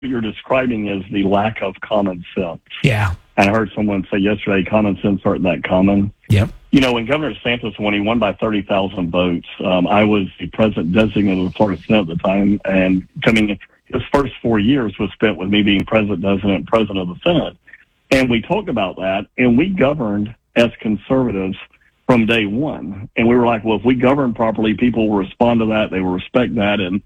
you're describing is the lack of common sense. Yeah. I heard someone say yesterday, common sense aren't that common. Yep. When Governor DeSantis won, he won by 30,000 votes. I was the president designated of the Florida Senate at the time, and his first 4 years was spent with me being president designate and president of the Senate. And we talked about that, and we governed as conservatives from day one. And we were like, well, if we govern properly, people will respond to that, they will respect that, and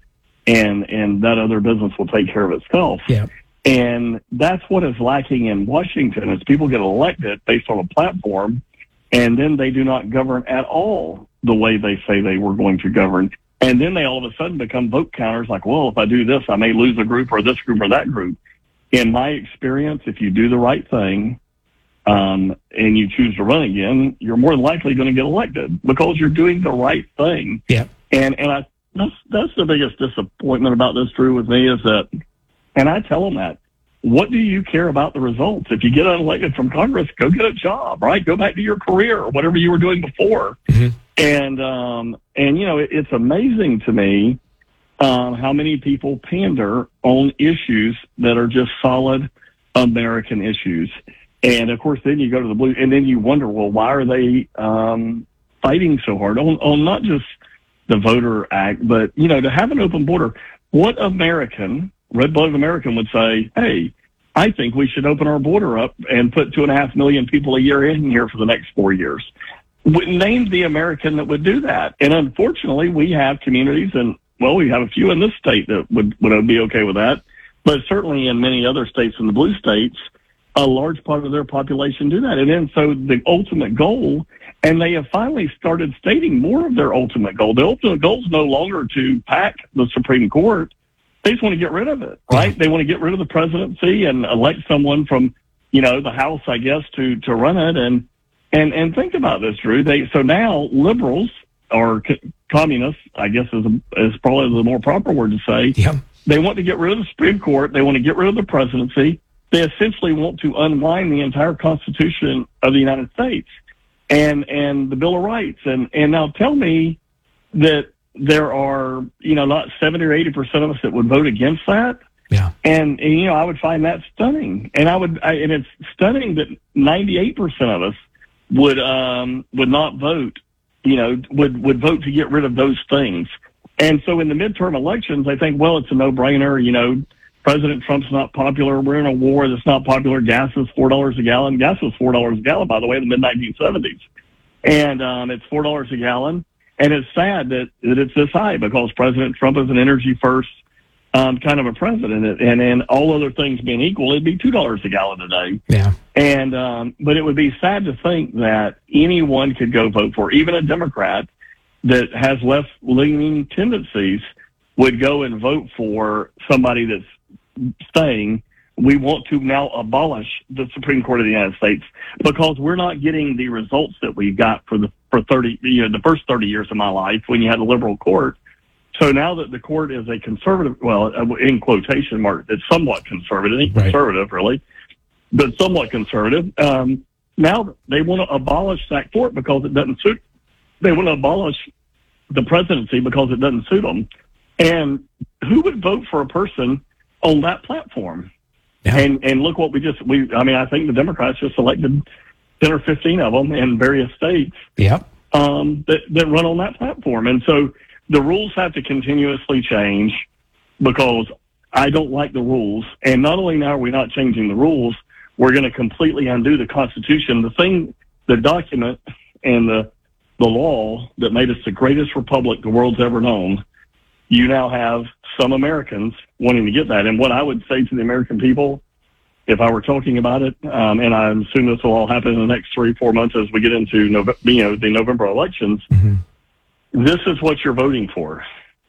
that other business will take care of itself. Yeah. And that's what is lacking in Washington is people get elected based on a platform, and then they do not govern at all the way they say they were going to govern. And then they all of a sudden become vote counters like, well, if I do this, I may lose a group or this group or that group. In my experience, if you do the right thing and you choose to run again, you're more than likely going to get elected because you're doing the right thing. Yeah. And that's the biggest disappointment about this, Drew, with me is that, and I tell them that, what do you care about the results? If you get unelected from Congress, go get a job, right? Go back to your career or whatever you were doing before. Mm-hmm. And it's amazing to me how many people pander on issues that are just solid American issues. And of course, then you go to the blue, and then you wonder, well, why are they fighting so hard on not just the Voter Act, but to have an open border? What American, red-blooded American, would say, hey, I think we should open our border up and put 2.5 million people a year in here for the next 4 years? Name the American that would do that. And unfortunately, we have communities, and we have a few in this state that would be okay with that. But certainly in many other states in the blue states, a large part of their population do that. And then so the ultimate goal, and they have finally started stating more of their ultimate goal. The ultimate goal is no longer to pack the Supreme Court. They just want to get rid of it, right? They want to get rid of the presidency and elect someone from, the House, I guess, to run it. And think about this, Drew. So now liberals or communists, I guess is probably the more proper word to say. Yeah. They want to get rid of the Supreme Court. They want to get rid of the presidency. They essentially want to unwind the entire Constitution of the United States and the Bill of Rights. And now tell me that there are, not 70 or 80% of us that would vote against that. Yeah. And I would find that stunning. And and it's stunning that 98% of us would not vote, would vote to get rid of those things. And so in the midterm elections, I think, well, it's a no-brainer. President Trump's not popular. We're in a war that's not popular. Gas is $4 a gallon. Gas was $4 a gallon, by the way, in the mid-1970s. And it's $4 a gallon. And it's sad that it's this high because President Trump is an energy-first kind of a president. And all other things being equal, it'd be $2 a gallon today. Yeah. And but it would be sad to think that anyone could go vote for, even a Democrat that has left-leaning tendencies would go and vote for somebody that's saying we want to now abolish the Supreme Court of the United States because we're not getting the results that we got for the first 30 years of my life when you had a liberal court. So now that the court is a conservative, well, in quotation marks, it's somewhat conservative, ain't conservative really, but somewhat conservative. Now they want to abolish that court because it doesn't suit. They want to abolish the presidency because it doesn't suit them. And who would vote for a person on that platform? Yeah. And look what I think the Democrats just elected 10 or 15 of them in various states. Yep. That run on that platform. And so the rules have to continuously change because I don't like the rules. And not only now are we not changing the rules, we're going to completely undo the Constitution. The document and the law that made us the greatest republic the world's ever known. You now have some Americans wanting to get that. And what I would say to the American people, if I were talking about it, and I assume this will all happen in the next 3-4 months as we get into the November elections, this is what you're voting for.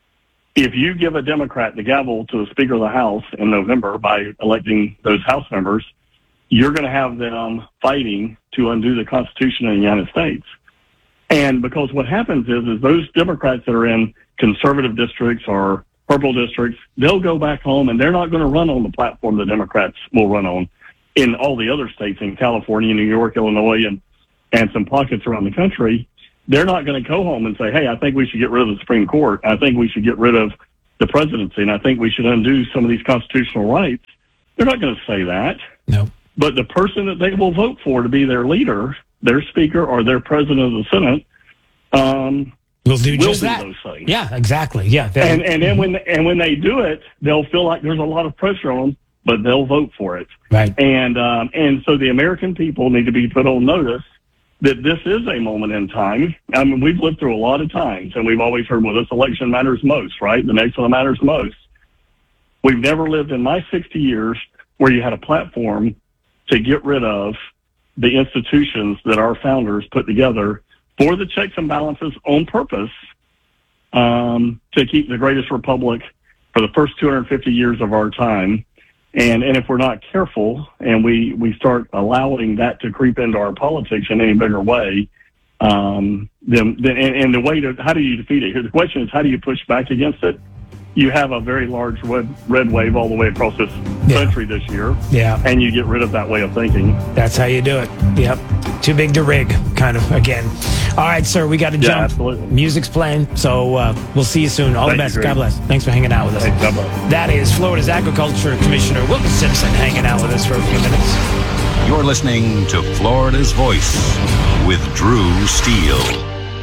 If you give a Democrat the gavel to the Speaker of the House in November by electing those House members, you're going to have them fighting to undo the Constitution of the United States. And because what happens is those Democrats that are in conservative districts or purple districts, they'll go back home and they're not going to run on the platform the Democrats will run on in all the other states in California, New York, Illinois, and some pockets around the country. They're not going to go home and say, hey, I think we should get rid of the Supreme Court. I think we should get rid of the presidency. And I think we should undo some of these constitutional rights. They're not going to say that. No. But the person that they will vote for to be their leader, their speaker, or their president of the Senate, will do just do that. Those things. Yeah, exactly. Yeah. And then when they do it, they'll feel like there's a lot of pressure on them, but they'll vote for it. Right. And so the American people need to be put on notice that this is a moment in time. I mean, we've lived through a lot of times, and we've always heard, well, this election matters most, right? The next one matters most. We've never lived in my 60 years where you had a platform to get rid of the institutions that our founders put together for the checks and balances on purpose, to keep the greatest republic for the first 250 years of our time. And if we're not careful and we start allowing that to creep into our politics in any bigger way, then the way to, how do you defeat it? Here, the question is, how do you push back against it? You have a very large red wave all the way across this country this year. Yeah. And you get rid of that way of thinking. That's how you do it. Yep. Too big to rig, kind of, again. All right, sir, we got to jump. Absolutely. Music's playing, so we'll see you soon. All the best. God bless. Thanks for hanging out with us. Thanks, God bless. That is Florida's Agriculture Commissioner Wilton Simpson hanging out with us for a few minutes. You're listening to Florida's Voice with Drew Steele.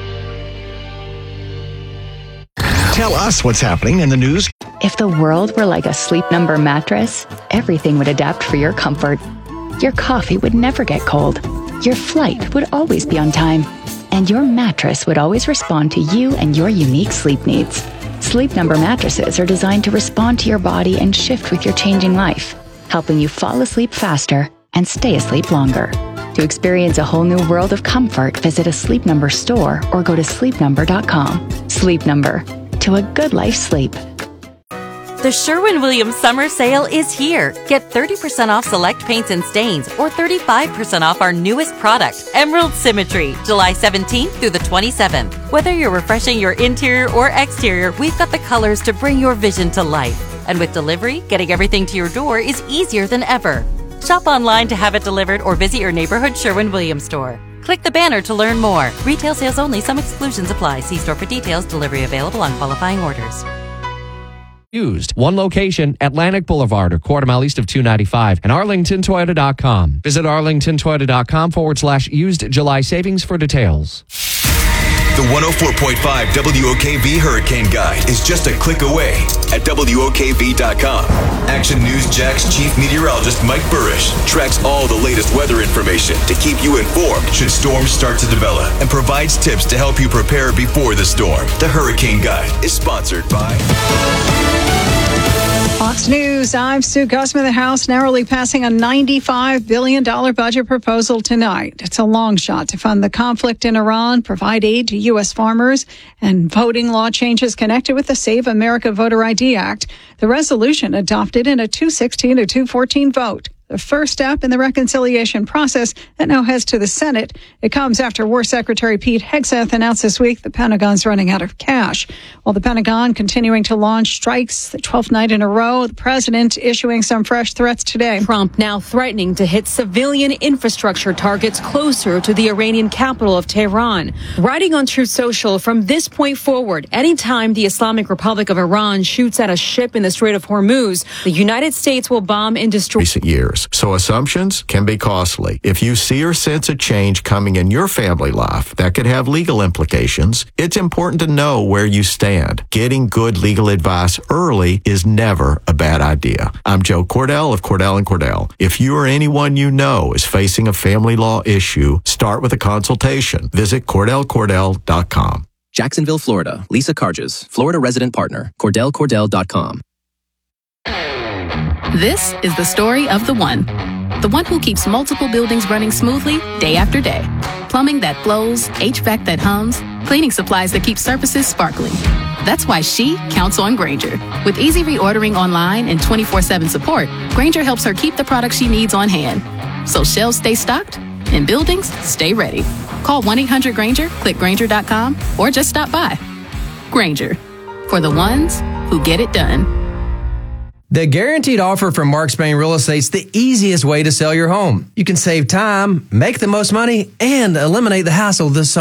Tell us what's happening in the news. If the world were like a Sleep Number mattress, everything would adapt for your comfort. Your coffee would never get cold. Your flight would always be on time. And your mattress would always respond to you and your unique sleep needs. Sleep Number mattresses are designed to respond to your body and shift with your changing life, helping you fall asleep faster and stay asleep longer. To experience a whole new world of comfort, visit a Sleep Number store or go to sleepnumber.com. Sleep Number. To a good life sleep. The Sherwin-Williams Summer Sale is here. Get 30% off select paints and stains or 35% off our newest product, Emerald Symmetry, July 17th through the 27th. Whether you're refreshing your interior or exterior, we've got the colors to bring your vision to life. And with delivery, getting everything to your door is easier than ever. Shop online to have it delivered or visit your neighborhood Sherwin-Williams store. Click the banner to learn more. Retail sales only. Some exclusions apply. See store for details. Delivery available on qualifying orders. Used. One location, Atlantic Boulevard, a quarter mile east of 295, and ArlingtonToyota.com. Visit ArlingtonToyota.com/used July savings for details. The 104.5 WOKV Hurricane Guide is just a click away at WOKV.com. Action News Jack's chief meteorologist Mike Burrish tracks all the latest weather information to keep you informed should storms start to develop and provides tips to help you prepare before the storm. The Hurricane Guide is sponsored by Fox News, I'm Sue Gussman. The House narrowly passing a $95 billion budget proposal tonight. It's a long shot to fund the conflict in Iran, provide aid to U.S. farmers, and voting law changes connected with the Save America Voter ID Act. The resolution adopted in a 216 to 214 vote. The first step in the reconciliation process that now heads to the Senate. It comes after War Secretary Pete Hegseth announced this week the Pentagon's running out of cash. While the Pentagon continuing to launch strikes the 12th night in a row, the president issuing some fresh threats today. Trump now threatening to hit civilian infrastructure targets closer to the Iranian capital of Tehran. Writing on Truth Social, from this point forward, anytime the Islamic Republic of Iran shoots at a ship in the Strait of Hormuz, the United States will bomb and destroy. Recent years. So assumptions can be costly. If you see or sense a change coming in your family life that could have legal implications, it's important to know where you stand. Getting good legal advice early is never a bad idea. I'm Joe Cordell of Cordell & Cordell. If you or anyone you know is facing a family law issue, start with a consultation. Visit CordellCordell.com. Jacksonville, Florida. Lisa Carges, Florida resident partner. CordellCordell.com. This is the story of the one who keeps multiple buildings running smoothly day after day. Plumbing that flows, HVAC that hums, cleaning supplies that keep surfaces sparkling. That's why she counts on Grainger. With easy reordering online and 24/7 support, Grainger helps her keep the products she needs on hand. So shelves stay stocked and buildings stay ready. Call 1-800-GRAINGER, click Grainger.com, or just stop by. Grainger, for the ones who get it done. The Guaranteed Offer from Mark Spain Real Estate's the easiest way to sell your home. You can save time, make the most money, and eliminate the hassle this summer.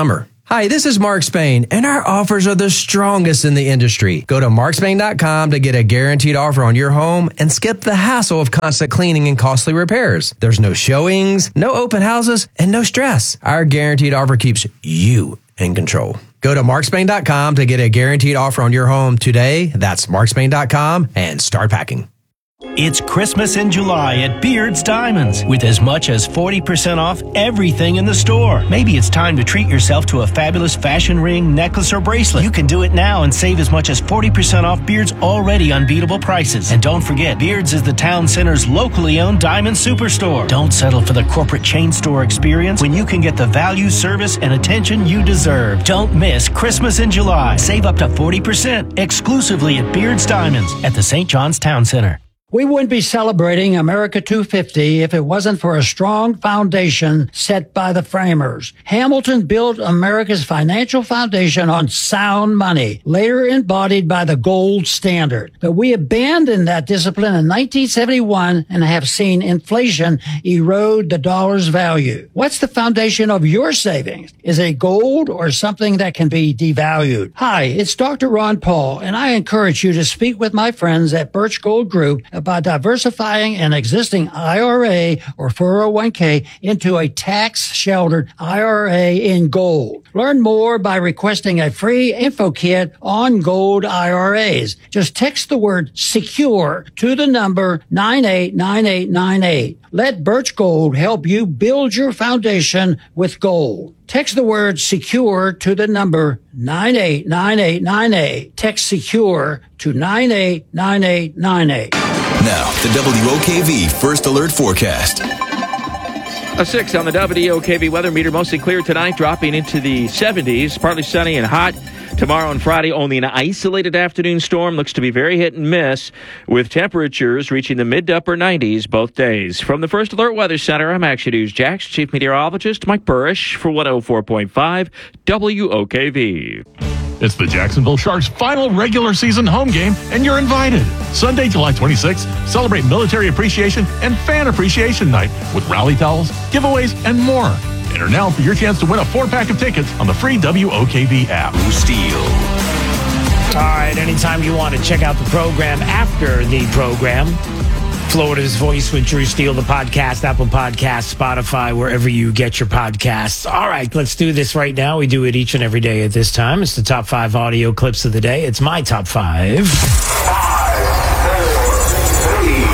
Hi, this is Mark Spain, and our offers are the strongest in the industry. Go to markspain.com to get a guaranteed offer on your home and skip the hassle of constant cleaning and costly repairs. There's no showings, no open houses, and no stress. Our guaranteed offer keeps you in control. Go to markspain.com to get a guaranteed offer on your home today. That's markspain.com and start packing. It's Christmas in July at Beard's Diamonds with as much as 40% off everything in the store. Maybe it's time to treat yourself to a fabulous fashion ring, necklace, or bracelet. You can do it now and save as much as 40% off Beard's already unbeatable prices. And don't forget, Beard's is the town center's locally owned diamond superstore. Don't settle for the corporate chain store experience when you can get the value, service, and attention you deserve. Don't miss Christmas in July. Save up to 40% exclusively at Beard's Diamonds at the St. John's Town Center. We wouldn't be celebrating America 250 if it wasn't for a strong foundation set by the framers. Hamilton built America's financial foundation on sound money, later embodied by the gold standard. But we abandoned that discipline in 1971 and have seen inflation erode the dollar's value. What's the foundation of your savings? Is it gold or something that can be devalued? Hi, it's Dr. Ron Paul, and I encourage you to speak with my friends at Birch Gold Group about diversifying an existing IRA or 401k into a tax-sheltered IRA in gold. Learn more by requesting a free info kit on gold IRAs. Just text the word SECURE to the number 989898. Let Birch Gold help you build your foundation with gold. Text the word SECURE to the number 989898. Text SECURE to 989898. Now, the WOKV First Alert Forecast. A 6 on the WOKV weather meter. Mostly clear tonight, dropping into the 70s. Partly sunny and hot. Tomorrow and Friday, only an isolated afternoon storm. Looks to be very hit and miss, with temperatures reaching the mid to upper 90s both days. From the First Alert Weather Center, I'm Action News Jax Chief Meteorologist Mike Burrish for 104.5 WOKV. It's the Jacksonville Sharks' final regular season home game, and you're invited. Sunday, July 26th, celebrate Military Appreciation and Fan Appreciation Night with rally towels, giveaways, and more. Enter now for your chance to win a 4-pack of tickets on the free WOKV app. Steel. All right, anytime you want to check out the program after the program, Florida's Voice with Drew Steele, the podcast, Apple Podcasts, Spotify, wherever you get your podcasts. All right, let's do this right now. We do it each and every day at this time. It's the top 5 audio clips of the day. It's my top 5. 5, 4, 3, 2,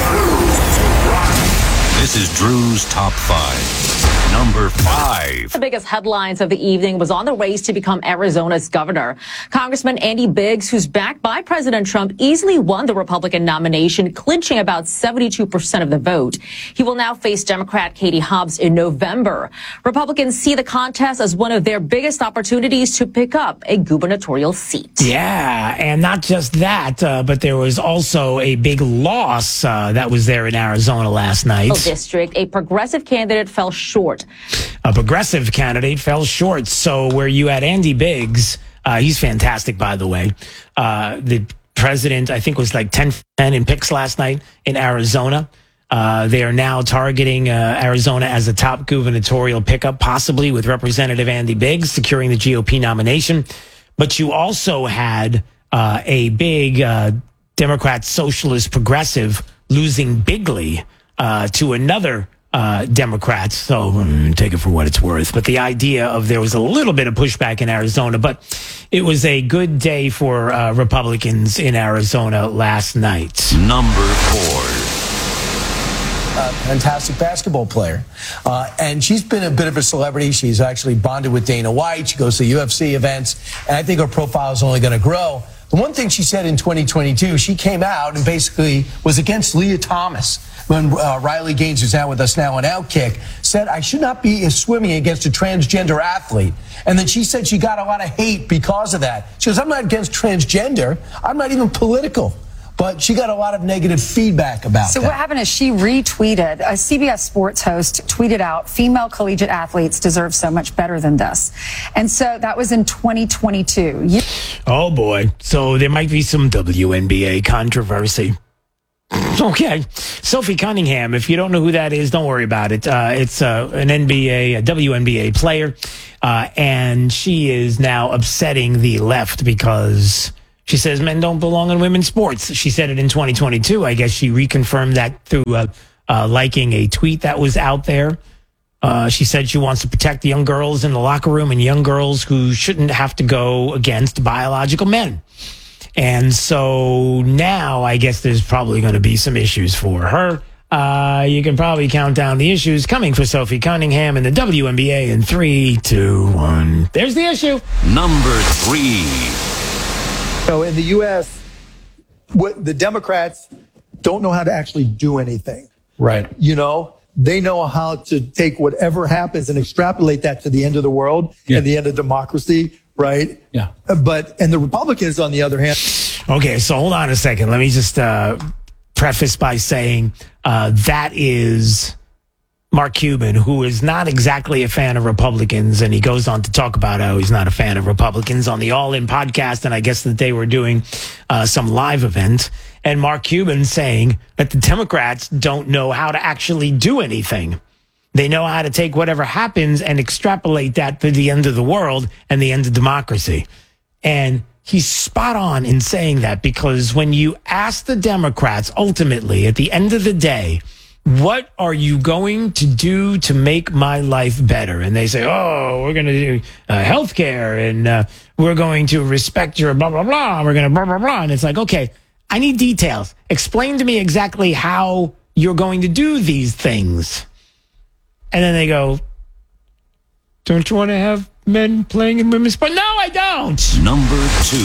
1. This is Drew's top 5. Number 5. The biggest headlines of the evening was on the race to become Arizona's governor. Congressman Andy Biggs, who's backed by President Trump, easily won the Republican nomination, clinching about 72% of the vote. He will now face Democrat Katie Hobbs in November. Republicans see the contest as one of their biggest opportunities to pick up a gubernatorial seat. Yeah, and not just that, but there was also a big loss that was there in Arizona last night. District, a progressive candidate fell short. A progressive candidate fell short. So where you had Andy Biggs, he's fantastic, by the way. The president, I think, was like 10 in picks last night in Arizona. They are now targeting Arizona as a top gubernatorial pickup, possibly with Representative Andy Biggs securing the GOP nomination. But you also had a big Democrat socialist progressive losing bigly to another Democrats, so take it for what it's worth. But the idea of there was a little bit of pushback in Arizona, but it was a good day for Republicans in Arizona last night. Number 4. Fantastic basketball player. And she's been a bit of a celebrity. She's actually bonded with Dana White. She goes to UFC events, and I think her profile is only going to grow. The one thing she said in 2022, she came out and basically was against Leah Thomas when Riley Gaines, who's out with us now on Outkick, said, I should not be swimming against a transgender athlete. And then she said she got a lot of hate because of that. She goes, I'm not against transgender. I'm not even political. But she got a lot of negative feedback about that. So what happened is she retweeted, a CBS Sports host tweeted out, female collegiate athletes deserve so much better than this. And so that was in 2022. Oh, boy. So there might be some WNBA controversy. Okay. Sophie Cunningham, if you don't know who that is, don't worry about it. It's an NBA, a WNBA player, and she is now upsetting the left because she says men don't belong in women's sports. She said it in 2022. I guess she reconfirmed that through liking a tweet that was out there. She said she wants to protect the young girls in the locker room and young girls who shouldn't have to go against biological men. And so now I guess there's probably going to be some issues for her. You can probably count down the issues coming for Sophie Cunningham in the WNBA in 3, 2, 1. There's the issue. Number 3. So in the U.S., what the Democrats don't know how to actually do anything. Right. You know, they know how to take whatever happens and extrapolate that to the end of the world and the end of democracy. Right. Yeah. And the Republicans, on the other hand. Okay. So hold on a second. Let me just preface by saying that is Mark Cuban, who is not exactly a fan of Republicans. And he goes on to talk about how he's not a fan of Republicans on the All In podcast. And I guess that they were doing some live event. And Mark Cuban saying that the Democrats don't know how to actually do anything. They know how to take whatever happens and extrapolate that to the end of the world and the end of democracy. And he's spot on in saying that, because when you ask the Democrats, ultimately, at the end of the day, what are you going to do to make my life better? And they say, oh, we're going to do health care, and we're going to respect your blah, blah, blah. We're going to blah, blah, blah. And it's like, okay, I need details. Explain to me exactly how you're going to do these things. And then they go, don't you want to have men playing in women's sports? No, I don't. Number 2.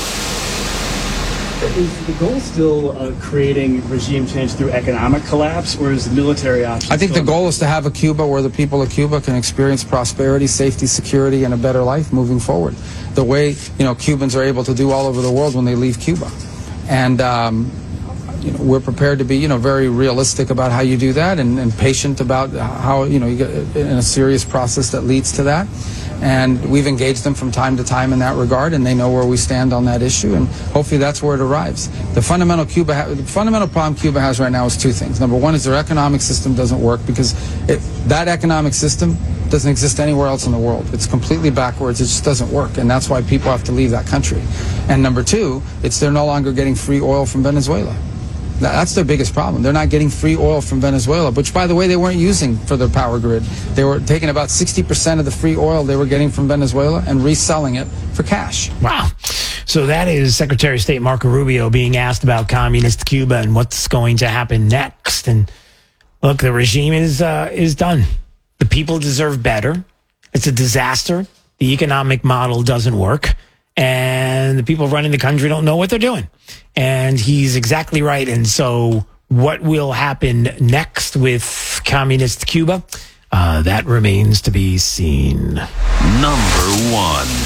Is the goal still creating regime change through economic collapse, or is the military option? I think the goal is to have a Cuba where the people of Cuba can experience prosperity, safety, security, and a better life moving forward. The way, Cubans are able to do all over the world when they leave Cuba. And, we're prepared to be, very realistic about how you do that, and patient about how, you get in a serious process that leads to that. And we've engaged them from time to time in that regard, and they know where we stand on that issue, and hopefully that's where it arrives. The fundamental problem Cuba has right now is two things. Number one is their economic system doesn't work, because that economic system doesn't exist anywhere else in the world. It's completely backwards. It just doesn't work, and that's why people have to leave that country. And number two, they're no longer getting free oil from Venezuela. That's their biggest problem. They're not getting free oil from Venezuela, which, by the way, they weren't using for their power grid. They were taking about 60% of the free oil they were getting from Venezuela and reselling it for cash. Wow. So that is Secretary of State Marco Rubio being asked about communist Cuba and what's going to happen next. And look, the regime is done. The people deserve better. It's a disaster. The economic model doesn't work. And the people running the country don't know what they're doing. And he's exactly right. And so what will happen next with communist Cuba? That remains to be seen. Number 1.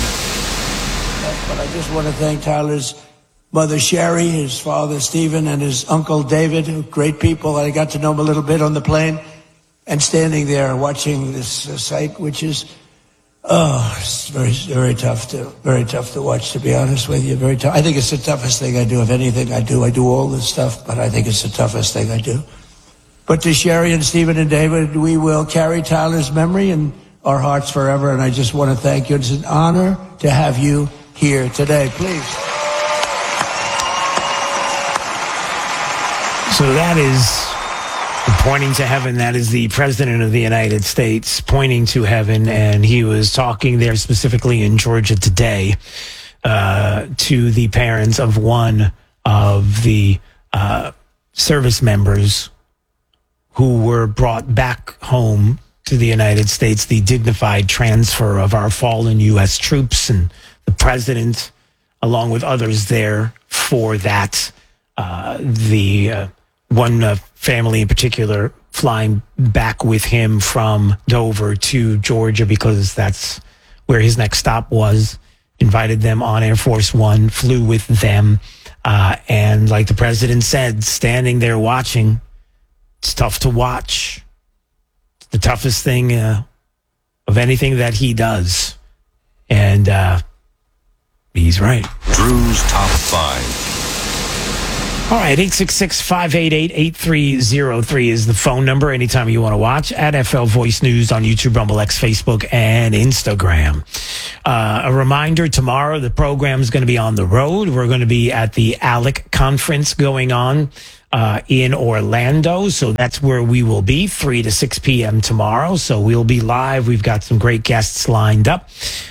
But I just want to thank Tyler's mother, Sherry, his father, Stephen, and his uncle, David, who are great people. I got to know them a little bit on the plane, and standing there watching this sight, which is, it's very, very tough to watch, to be honest with you. Very tough. I think it's the toughest thing I do. If anything I do all this stuff, but I think it's the toughest thing I do. But to Sherry and Stephen and David, we will carry Tyler's memory in our hearts forever. And I just want to thank you. It's an honor to have you here today. Please. So that is pointing to heaven. That is the President of the United States pointing to heaven. And he was talking there specifically in Georgia today to the parents of one of the service members who were brought back home to the United States, the dignified transfer of our fallen U.S. troops, and the president, along with others there for that. One family in particular flying back with him from Dover to Georgia because that's where his next stop was, invited them on Air Force One, flew with them. And like the president said, standing there watching, it's tough to watch. It's the toughest thing of anything that he does. And he's right. Drew's Top 5. All right, 866-588-8303 is the phone number anytime you want to watch at FL Voice News on YouTube, Rumble X, Facebook, and Instagram. A reminder, tomorrow the program is going to be on the road. We're going to be at the ALEC conference going on in Orlando. So that's where we will be, 3 to 6 p.m. tomorrow. So we'll be live. We've got some great guests lined up.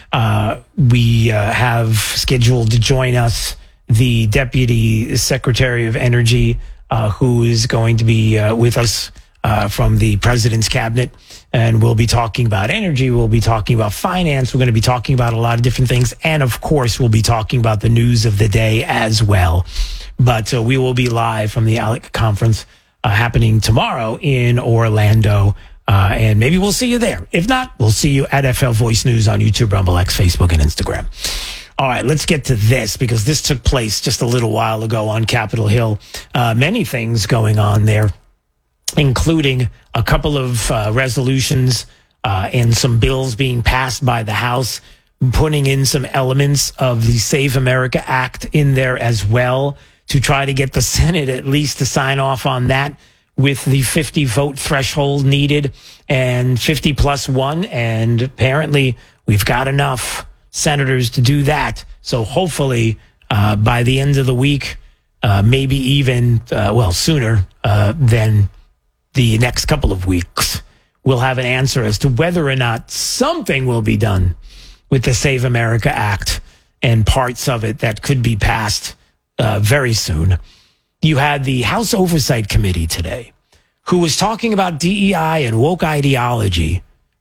We have scheduled to join us the Deputy Secretary of Energy, who is going to be with us from the President's Cabinet. And we'll be talking about energy. We'll be talking about finance. We're going to be talking about a lot of different things. And, of course, we'll be talking about the news of the day as well. But we will be live from the ALEC conference happening tomorrow in Orlando. And maybe we'll see you there. If not, we'll see you at FL Voice News on YouTube, Rumble X, Facebook, and Instagram. All right, let's get to this because this took place just a little while ago on Capitol Hill. Many things going on there, including a couple of resolutions and some bills being passed by the House, putting in some elements of the Save America Act in there as well to try to get the Senate at least to sign off on that with the 50 vote threshold needed and 50 plus one. And apparently we've got enough senators to do that. So hopefully by the end of the week, maybe even, sooner than the next couple of weeks, we'll have an answer as to whether or not something will be done with the Save America Act and parts of it that could be passed very soon. You had the House Oversight Committee today who was talking about DEI and woke ideology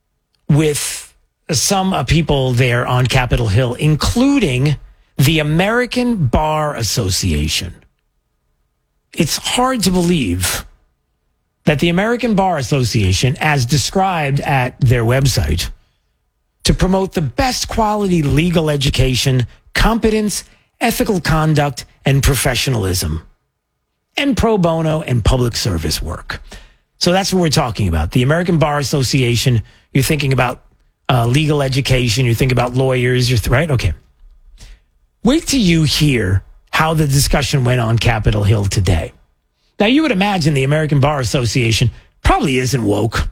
with some people there on Capitol Hill, including the American Bar Association. It's hard to believe that the American Bar Association, as described at their website, to promote the best quality legal education, competence, ethical conduct, and professionalism, and pro bono and public service work. So that's what we're talking about. The American Bar Association, you're thinking about legal education, you think about lawyers, right? Okay. Wait till you hear how the discussion went on Capitol Hill today. Now, you would imagine the American Bar Association probably isn't woke.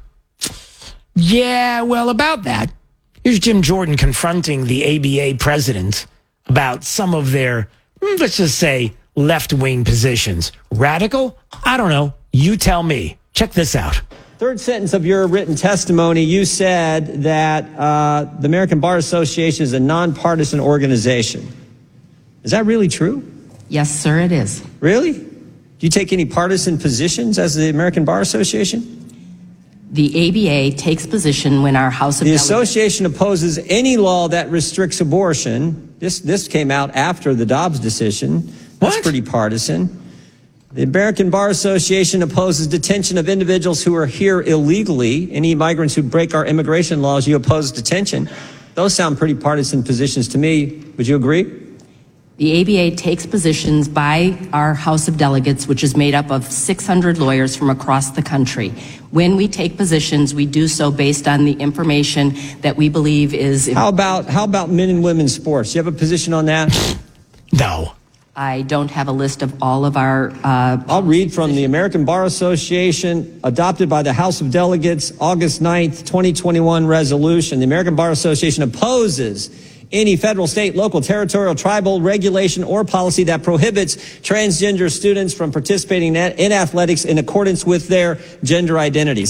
Yeah, well, about that, here's Jim Jordan confronting the ABA president about some of their, let's just say, left-wing positions. Radical? I don't know. You tell me. Check this out. Third sentence of your written testimony, you said that the American Bar Association is a nonpartisan organization. Is that really true? Yes, sir, it is. Really? Do you take any partisan positions as the American Bar Association? The ABA takes position when our House of Delegates... The association opposes any law that restricts abortion. This came out after the Dobbs decision. That's pretty partisan. The American Bar Association opposes detention of individuals who are here illegally. Any migrants who break our immigration laws, you oppose detention. Those sound pretty partisan positions to me. Would you agree? The ABA takes positions by our House of Delegates, which is made up of 600 lawyers from across the country. When we take positions, we do so based on the information that we believe is... How about men and women's sports? Do you have a position on that? No. I don't have a list of all of our... I'll read from the American Bar Association, adopted by the House of Delegates, August 9th, 2021 resolution. The American Bar Association opposes any federal, state, local, territorial, tribal regulation or policy that prohibits transgender students from participating in athletics in accordance with their gender identity.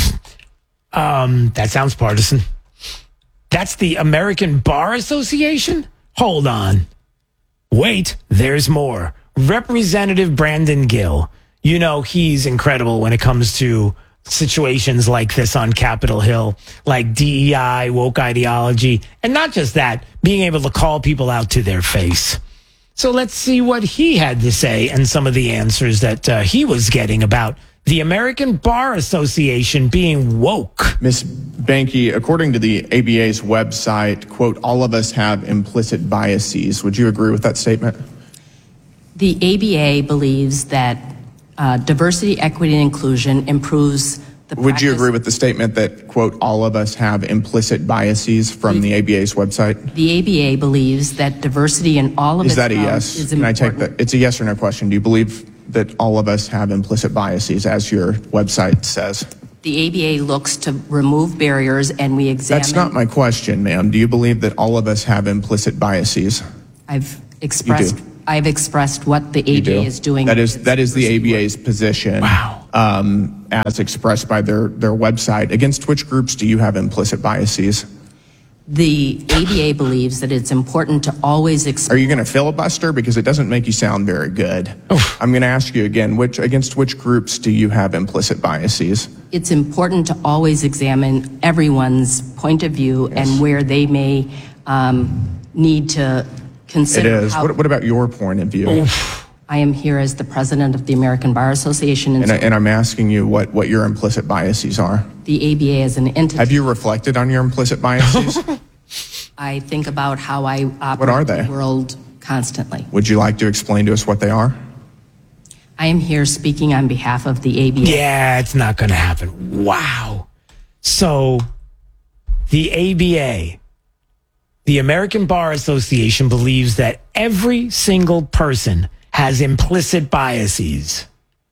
That sounds partisan. That's the American Bar Association? Hold on. Wait, there's more. Representative Brandon Gill. You know, he's incredible when it comes to situations like this on Capitol Hill, like DEI, woke ideology, and not just that, being able to call people out to their face. So let's see what he had to say and some of the answers that he was getting about the American Bar Association being woke. Ms. Banky, according to the ABA's website, quote, all of us have implicit biases. Would you agree with that statement? The ABA believes that diversity, equity, and inclusion improves the Would you agree with the statement that, quote, all of us have implicit biases from the ABA's website? The ABA believes that diversity in all of its Is that a yes? is Can I important. take that? It's a yes or no question. Do you believe that all of us have implicit biases, as your website says? The ABA looks to remove barriers, and we examine. That's not my question, ma'am. Do you believe that all of us have implicit biases? I've expressed what the ABA is doing. That is the ABA's position. Wow. As expressed by their website. Against which groups do you have implicit biases? The ABA believes that it's important to always Are you going to filibuster? Because it doesn't make you sound very good. I'm going to ask you again, against which groups do you have implicit biases? It's important to always examine everyone's point of view and where they may need to consider. It is. What about your point of view? I am here as the president of the American Bar Association. And I'm asking you what your implicit biases are. The ABA is an entity. Have you reflected on your implicit biases? I think about how I operate What are they? the world constantly. Would you like to explain to us what they are? I am here speaking on behalf of the ABA. Yeah, it's not going to happen. Wow. So the ABA, the American Bar Association, believes that every single person has implicit biases.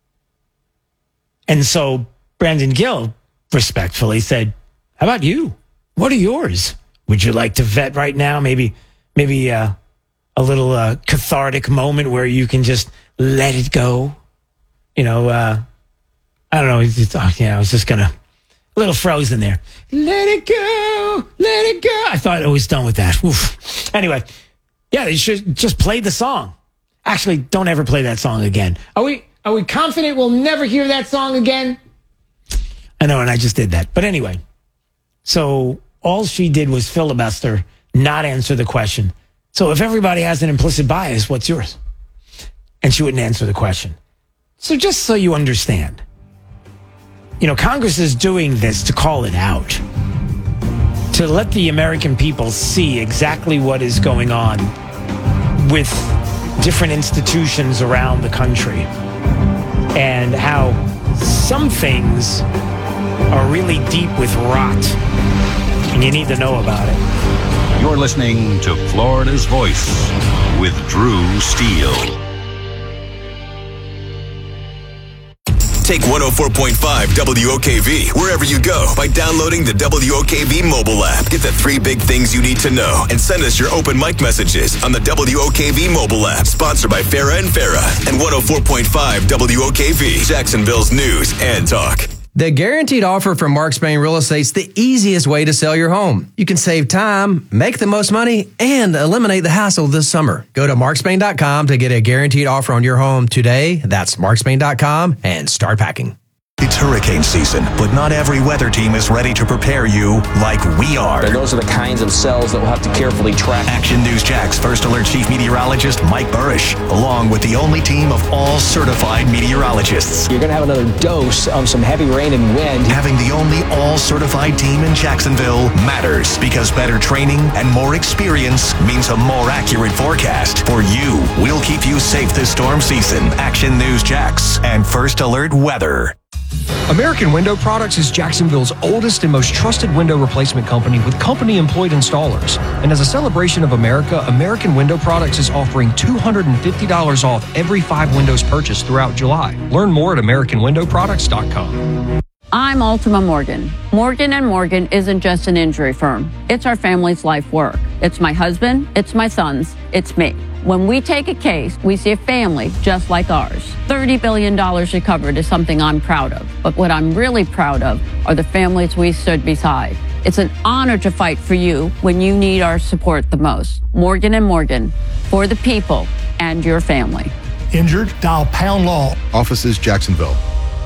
And so Brandon Gill respectfully said, how about you? What are yours? Would you like to vet right now? Maybe a little cathartic moment where you can just let it go. I don't know. I was just a little frozen there. Let it go. Let it go. I thought I was done with that. Oof. Anyway, yeah, they should just play the song. Actually, don't ever play that song again. Are we confident we'll never hear that song again? I know, and I just did that. But anyway, so all she did was filibuster, not answer the question. So if everybody has an implicit bias, what's yours? And she wouldn't answer the question. So just so you understand, Congress is doing this to call it out, to let the American people see exactly what is going on with different institutions around the country and how some things are really deep with rot, and you need to know about it. You're listening to Florida's Voice with Drew Steele. Take 104.5 WOKV wherever you go by downloading the WOKV mobile app. Get the 3 big things you need to know and send us your open mic messages on the WOKV mobile app. Sponsored by Farah and Farah and 104.5 WOKV, Jacksonville's news and talk. The Guaranteed Offer from Mark Spain Real Estate's the easiest way to sell your home. You can save time, make the most money, and eliminate the hassle this summer. Go to markspain.com to get a guaranteed offer on your home today. That's markspain.com and start packing. It's hurricane season, but not every weather team is ready to prepare you like we are. And those are the kinds of cells that we'll have to carefully track. Action News Jack's First Alert Chief Meteorologist Mike Burrish, along with the only team of all certified meteorologists. You're going to have another dose of some heavy rain and wind. Having the only all certified team in Jacksonville matters because better training and more experience means a more accurate forecast. For you, we'll keep you safe this storm season. Action News Jax and First Alert Weather. American Window Products is Jacksonville's oldest and most trusted window replacement company with company-employed installers. And as a celebration of America, American Window Products is offering $250 off every 5 windows purchased throughout July. Learn more at AmericanWindowProducts.com. I'm Ultima Morgan. Morgan & Morgan isn't just an injury firm. It's our family's life work. It's my husband, it's my sons, it's me. When we take a case, we see a family just like ours. $30 billion recovered is something I'm proud of. But what I'm really proud of are the families we stood beside. It's an honor to fight for you when you need our support the most. Morgan & Morgan, for the people and your family. Injured? Dial Pound Law. Offices, Jacksonville.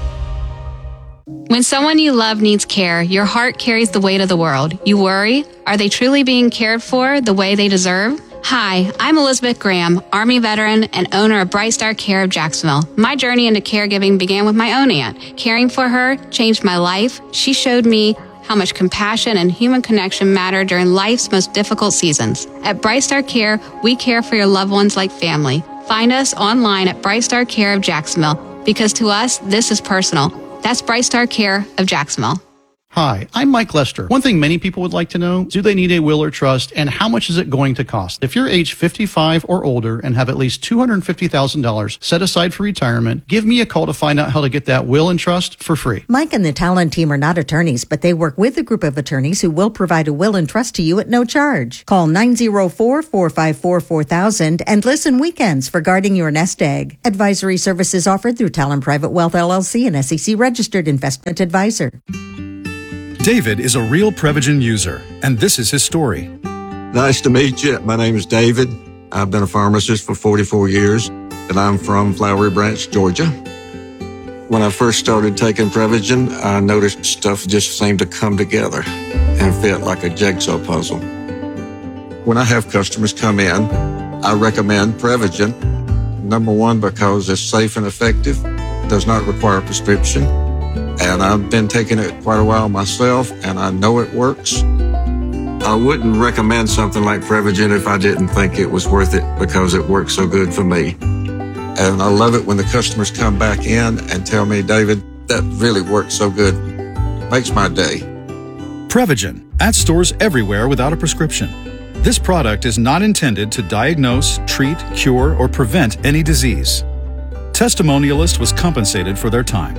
When someone you love needs care, your heart carries the weight of the world. You worry, are they truly being cared for the way they deserve? Hi, I'm Elizabeth Graham, Army veteran and owner of Bright Star Care of Jacksonville. My journey into caregiving began with my own aunt. Caring for her changed my life. She showed me how much compassion and human connection matter during life's most difficult seasons. At Bright Star Care, we care for your loved ones like family. Find us online at Bright Star Care of Jacksonville, because to us, this is personal. That's Bright Star Care of Jacksonville. Hi, I'm Mike Lester. One thing many people would like to know, do they need a will or trust, and how much is it going to cost? If you're age 55 or older and have at least $250,000 set aside for retirement, give me a call to find out how to get that will and trust for free. Mike and the Talon team are not attorneys, but they work with a group of attorneys who will provide a will and trust to you at no charge. Call 904-454-4000 and listen weekends for guarding your nest egg. Advisory services offered through Talon Private Wealth LLC, an SEC registered investment advisor. David is a real Prevagen user, and this is his story. Nice to meet you. My name is David. I've been a pharmacist for 44 years, and I'm from Flowery Branch, Georgia. When I first started taking Prevagen, I noticed stuff just seemed to come together and fit like a jigsaw puzzle. When I have customers come in, I recommend Prevagen. Number one, because it's safe and effective, does not require a prescription. And I've been taking it quite a while myself, and I know it works. I wouldn't recommend something like Prevagen if I didn't think it was worth it because it works so good for me. And I love it when the customers come back in and tell me, David, that really works so good. Makes my day. Prevagen, at stores everywhere without a prescription. This product is not intended to diagnose, treat, cure, or prevent any disease. Testimonialist was compensated for their time.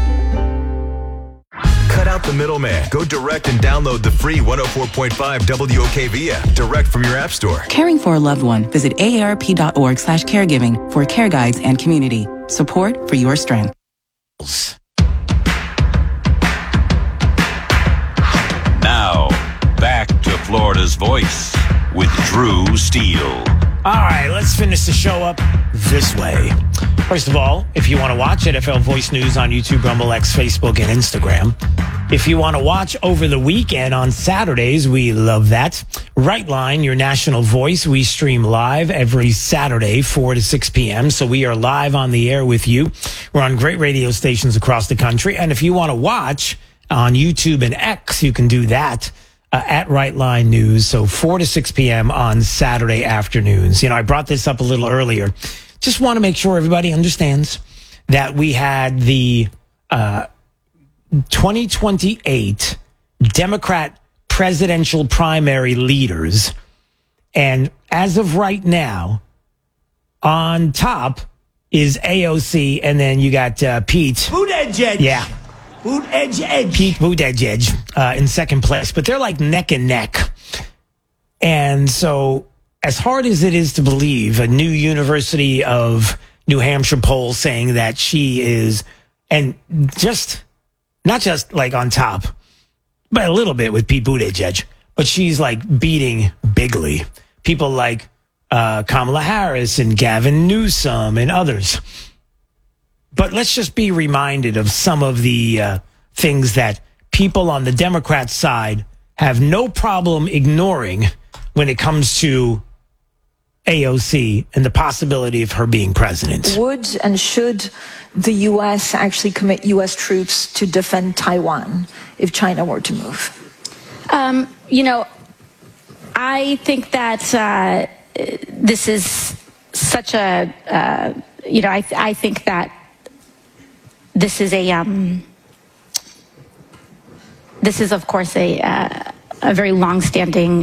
Cut out the middleman. Go direct and download the free 104.5 WOKV app direct from your app store. Caring for a loved one. Visit aarp.org/caregiving for care guides and community. Support for your strength. Now, back to Florida's Voice with Drew Steele. All right, let's finish the show up this way. First of all, if you want to watch NFL Voice News on YouTube, Rumble, X, Facebook, and Instagram. If you want to watch over the weekend on Saturdays, we love that. Right Line, your national voice. We stream live every Saturday, 4 to 6 p.m. So we are live on the air with you. We're on great radio stations across the country. And if you want to watch on YouTube and X, you can do that. At Right Line News, so 4 to 6 p.m. on Saturday afternoons. You know, I brought this up a little earlier. Just want to make sure everybody understands that we had the 2028 Democrat presidential primary leaders. And as of right now, on top is AOC, and then you got Pete. Buttigieg. Yeah. Buttigieg. Pete Buttigieg in second place, but they're like neck and neck. And so, as hard as it is to believe, a new University of New Hampshire poll saying that she is, and just not just like on top, but a little bit with Pete Buttigieg, but she's like beating bigly people like Kamala Harris and Gavin Newsom and others. But let's just be reminded of some of the things that people on the Democrat side have no problem ignoring when it comes to AOC and the possibility of her being president. Would and should the U.S. actually commit U.S. troops to defend Taiwan if China were to move? You know, I think that this is such a, you know, I think that this is of course a very longstanding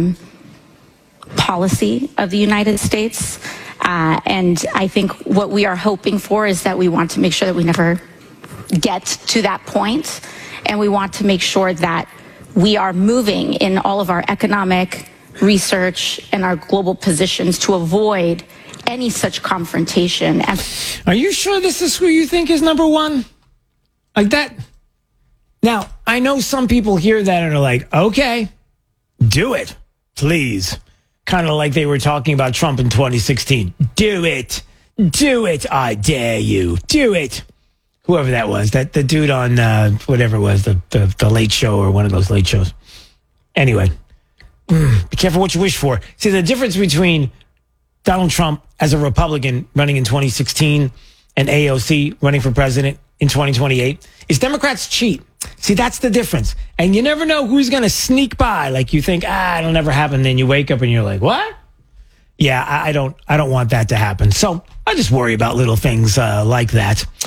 policy of the United States, and I think what we are hoping for is that we want to make sure that we never get to that point, and we want to make sure that we are moving in all of our economic research and our global positions to avoid any such confrontation. Are you sure this is who you think is number one? Like that? Now, I know some people hear that and are like, okay, do it, please. Kind of like they were talking about Trump in 2016. Do it. Do it. I dare you. Do it. Whoever that was, the dude on whatever it was, the Late Show or one of those late shows. Anyway, be careful what you wish for. See, the difference between Donald Trump as a Republican running in 2016 and AOC running for president in 2028 is Democrats cheat. See, that's the difference. And you never know who's going to sneak by. Like you think, it'll never happen. Then you wake up and you're like, what? Yeah, I don't want that to happen. So I just worry about little things like that.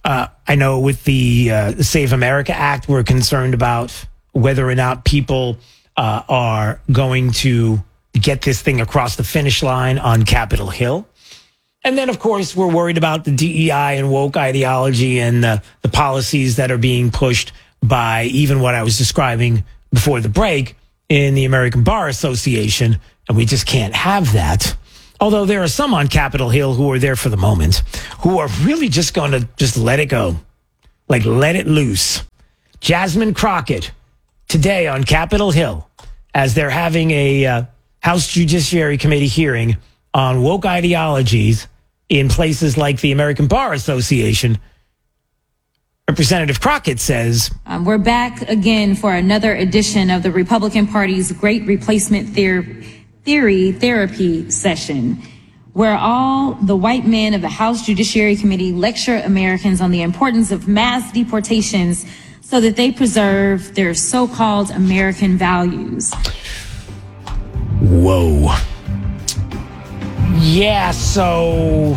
I know with the Save America Act, we're concerned about whether or not people are going to get this thing across the finish line on Capitol Hill. And then, of course, we're worried about the DEI and woke ideology and the policies that are being pushed by even what I was describing before the break in the American Bar Association. And we just can't have that. Although there are some on Capitol Hill who are there for the moment, who are really just going to just let it go. Like, let it loose. Jasmine Crockett, today on Capitol Hill, as they're having a House Judiciary Committee hearing on woke ideologies in places like the American Bar Association, Representative Crockett says, we're back again for another edition of the Republican Party's Great Replacement Therapy session, where all the white men of the House Judiciary Committee lecture Americans on the importance of mass deportations so that they preserve their so-called American values. Whoa. Yeah, so...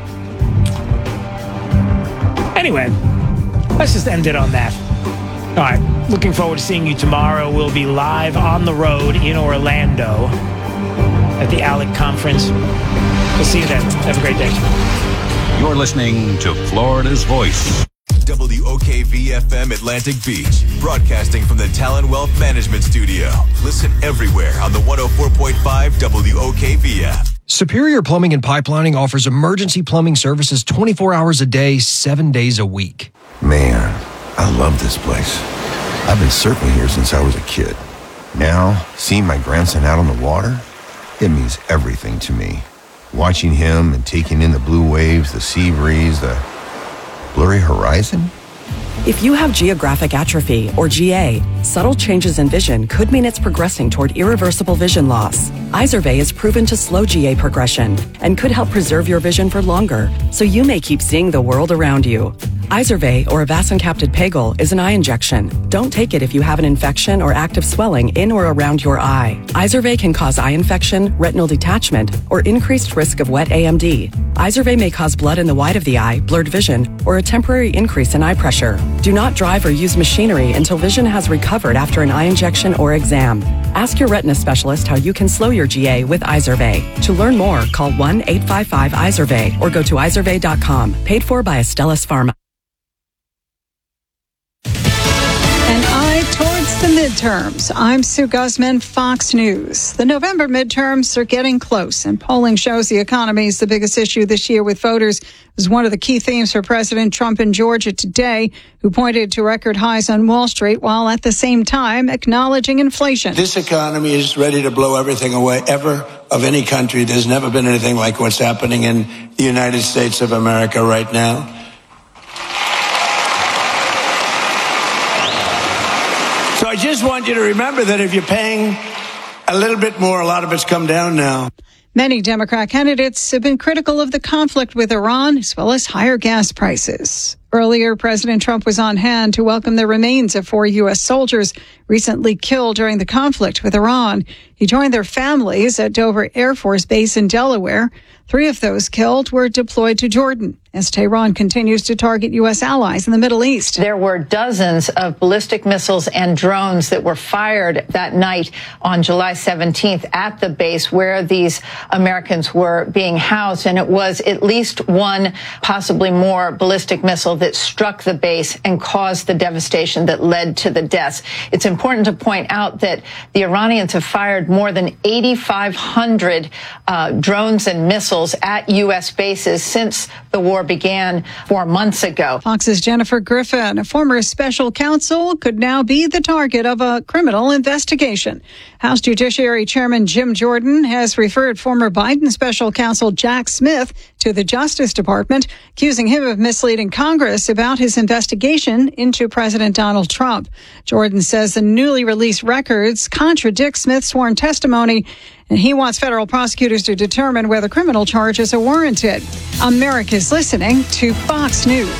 Anyway, let's just end it on that. All right, looking forward to seeing you tomorrow. We'll be live on the road in Orlando at the ALEC conference. We'll see you then. Have a great day. You're listening to Florida's Voice. WOKV-FM Atlantic Beach, broadcasting from the Talon Wealth Management Studio. Listen everywhere on the 104.5 WOKV app. Superior Plumbing and Pipelining offers emergency plumbing services 24 hours a day, 7 days a week. Man, I love this place. I've been surfing here since I was a kid. Now, seeing my grandson out on the water, it means everything to me. Watching him and taking in the blue waves, the sea breeze, the blurry horizon. If you have geographic atrophy, or GA, subtle changes in vision could mean it's progressing toward irreversible vision loss. Izervay is proven to slow GA progression and could help preserve your vision for longer, so you may keep seeing the world around you. Izervay, or avacincaptad pegol, is an eye injection. Don't take it if you have an infection or active swelling in or around your eye. Izervay can cause eye infection, retinal detachment, or increased risk of wet AMD. Izervay may cause blood in the white of the eye, blurred vision, or a temporary increase in eye pressure. Do not drive or use machinery until vision has recovered after an eye injection or exam. Ask your retina specialist how you can slow your GA with Izervay. To learn more, call 1-855-IZERVAY or go to izervay.com. Paid for by Astellas Pharma. An eye towards the midterms. I'm Sue Guzman, Fox News. The November midterms are getting close, and polling shows the economy is the biggest issue this year with voters. It was one of the key themes for President Trump in Georgia today, who pointed to record highs on Wall Street while at the same time acknowledging inflation. This economy is ready to blow everything away ever of any country. There's never been anything like what's happening in the United States of America right now. So I just want you to remember that if you're paying a little bit more, a lot of it's come down now. Many Democrat candidates have been critical of the conflict with Iran, as well as higher gas prices. Earlier, President Trump was on hand to welcome the remains of 4 U.S. soldiers recently killed during the conflict with Iran. He joined their families at Dover Air Force Base in Delaware. 3 of those killed were deployed to Jordan as Tehran continues to target U.S. allies in the Middle East. There were dozens of ballistic missiles and drones that were fired that night on July 17th at the base where these Americans were being housed. And it was at least one, possibly more, ballistic missile that struck the base and caused the devastation that led to the deaths. It's important to point out that the Iranians have fired more than 8,500 drones and missiles at U.S. bases since the war began 4 months ago. Fox's Jennifer Griffin, a former special counsel, could now be the target of a criminal investigation. House Judiciary Chairman Jim Jordan has referred former Biden special counsel Jack Smith to the Justice Department, accusing him of misleading Congress about his investigation into President Donald Trump. Jordan says the newly released records contradict Smith's sworn testimony, and he wants federal prosecutors to determine whether criminal charges are warranted. America's listening to Fox News.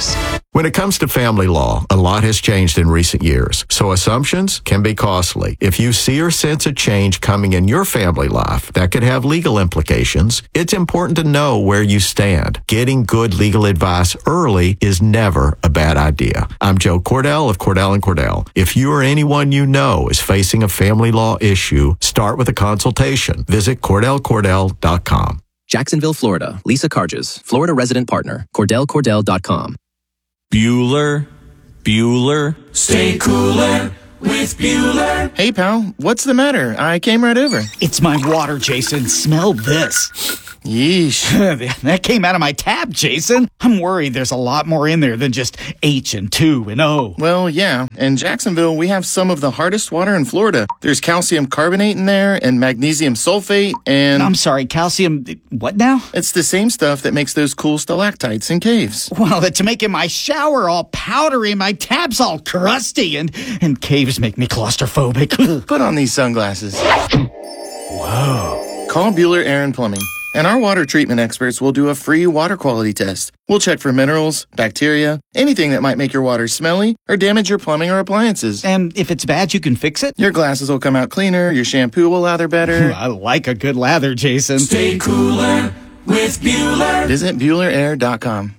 When it comes to family law, a lot has changed in recent years, so assumptions can be costly. If you see or sense a change coming in your family life that could have legal implications, it's important to know where you stand. Getting good legal advice early is never a bad idea. I'm Joe Cordell of Cordell & Cordell. If you or anyone you know is facing a family law issue, start with a consultation. Visit CordellCordell.com. Jacksonville, Florida. Lisa Carges, Florida resident partner. CordellCordell.com. Bueller, stay cooler with Bueller. Hey, pal, what's the matter? I came right over. It's my water, Jason. Smell this. Yeesh. That came out of my tap, Jason. I'm worried there's a lot more in there than just H and 2 and O. Well, yeah. In Jacksonville, we have some of the hardest water in Florida. There's calcium carbonate in there and magnesium sulfate and... I'm sorry, calcium... what now? It's the same stuff that makes those cool stalactites in caves. Well, to make in my shower all powdery, my tap's all crusty, and caves make me claustrophobic. Put on these sunglasses. Whoa. Call Bueller Air & Plumbing. And our water treatment experts will do a free water quality test. We'll check for minerals, bacteria, anything that might make your water smelly or damage your plumbing or appliances. And if it's bad, you can fix it? Your glasses will come out cleaner, your shampoo will lather better. I like a good lather, Jason. Stay cooler with Bueller. Visit BuellerAir.com.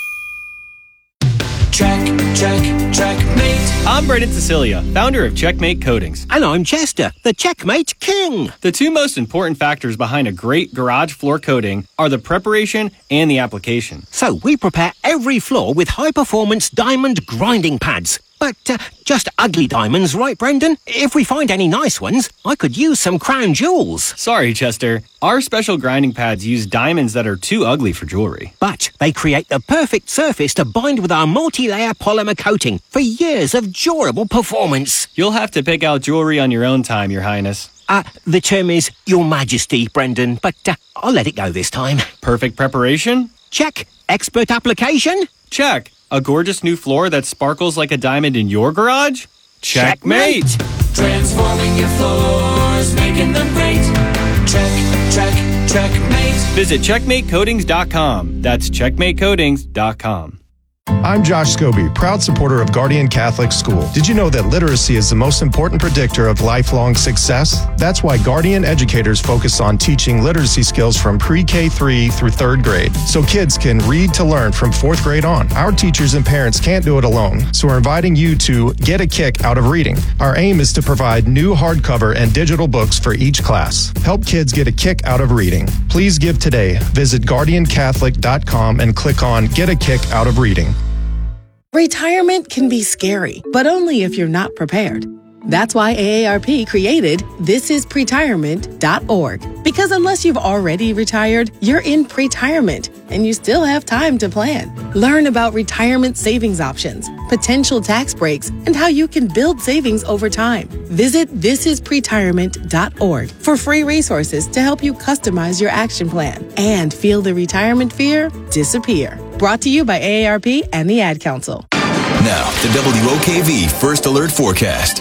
Checkmate. I'm Brendan Cecilia, founder of Checkmate Coatings. And I'm Chester, the Checkmate King. The two most important factors behind a great garage floor coating are the preparation and the application. So we prepare every floor with high-performance diamond grinding pads. But just ugly diamonds, right, Brendan? If we find any nice ones, I could use some crown jewels. Sorry, Chester. Our special grinding pads use diamonds that are too ugly for jewelry. But they create the perfect surface to bind with our multi-layer polymer coating for years of durable performance. You'll have to pick out jewelry on your own time, Your Highness. The term is Your Majesty, Brendan, but I'll let it go this time. Perfect preparation? Check. Expert application? Check. A gorgeous new floor that sparkles like a diamond in your garage? Checkmate! Transforming your floors, making them great. Checkmate. Visit CheckmateCoatings.com. That's CheckmateCoatings.com. I'm Josh Scobie, proud supporter of Guardian Catholic School. Did you know that literacy is the most important predictor of lifelong success? That's why Guardian educators focus on teaching literacy skills from pre-K3 through 3rd grade, so kids can read to learn from 4th grade on. Our teachers and parents can't do it alone, so we're inviting you to get a kick out of reading. Our aim is to provide new hardcover and digital books for each class. Help kids get a kick out of reading. Please give today. Visit GuardianCatholic.com and click on Get a Kick Out of Reading. Retirement can be scary, but only if you're not prepared. That's why AARP created thisispretirement.org. Because unless you've already retired, you're in pretirement, and you still have time to plan. Learn about retirement savings options, potential tax breaks, and how you can build savings over time. Visit thisispretirement.org for free resources to help you customize your action plan and feel the retirement fear disappear. Brought to you by AARP and the Ad Council. Now, the WOKV First Alert Forecast.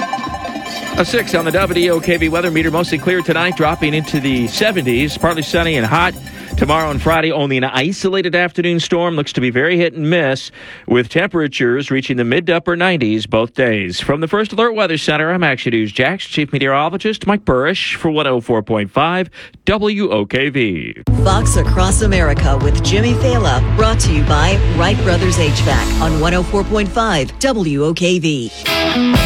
A 6 on the WOKV weather meter. Mostly clear tonight, dropping into the 70s. Partly sunny and hot. Tomorrow and Friday, only an isolated afternoon storm. Looks to be very hit and miss, with temperatures reaching the mid to upper 90s both days. From the First Alert Weather Center, I'm Action News Jax Chief Meteorologist Mike Burrish for 104.5 WOKV. Fox Across America with Jimmy Fela, brought to you by Wright Brothers HVAC on 104.5 WOKV.